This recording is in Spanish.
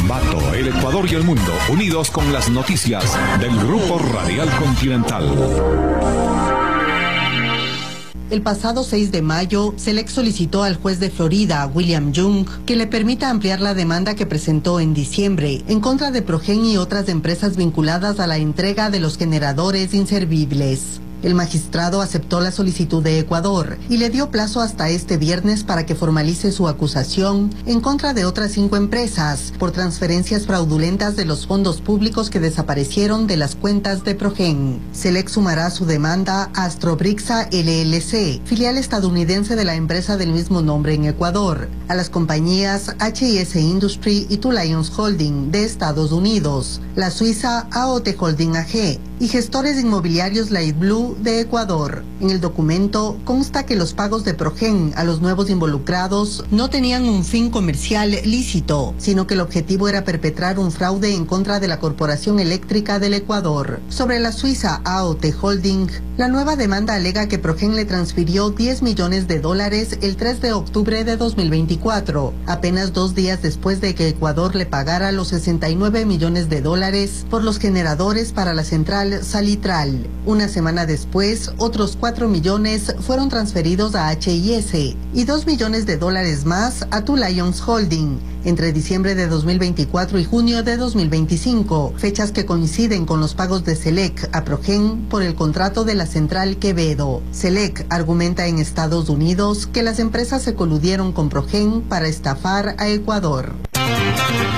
Ambato, el Ecuador y el mundo, unidos con las noticias del Grupo Radial Continental. El pasado 6 de mayo, SELEC solicitó al juez de Florida, William Young, que le permita ampliar la demanda que presentó en diciembre en contra de Progen y otras empresas vinculadas a la entrega de los generadores inservibles. El magistrado aceptó la solicitud de Ecuador y le dio plazo hasta este viernes para que formalice su acusación en contra de otras 5 empresas por transferencias fraudulentas de los fondos públicos que desaparecieron de las cuentas de Progen. SELEC sumará su demanda a Astrobrixa LLC, filial estadounidense de la empresa del mismo nombre en Ecuador, a las compañías HIS Industry y Two Lions Holding de Estados Unidos, la suiza AOT Holding AG y gestores inmobiliarios Light Blue de Ecuador. En el documento consta que los pagos de Progen a los nuevos involucrados no tenían un fin comercial lícito, sino que el objetivo era perpetrar un fraude en contra de la Corporación Eléctrica del Ecuador. Sobre la suiza AOT Holding, la nueva demanda alega que Progen le transfirió $10 millones el 3 de octubre de 2024, apenas 2 días después de que Ecuador le pagara los $69 millones por los generadores para la central Salitral. Una semana después, otros 4 millones fueron transferidos a HIS y $2 millones más a Two Lions Holding entre diciembre de 2024 y junio de 2025, fechas que coinciden con los pagos de SELEC a Progen por el contrato de la central Quevedo. SELEC argumenta en Estados Unidos que las empresas se coludieron con Progen para estafar a Ecuador.